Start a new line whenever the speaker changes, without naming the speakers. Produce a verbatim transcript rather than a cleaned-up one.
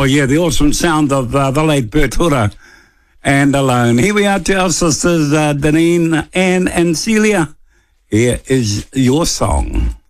yeah, the awesome sound of uh, the late Bert Hura and Alone. Here we are to our sisters, uh, Deneen, Anne and Celia. Here is your song.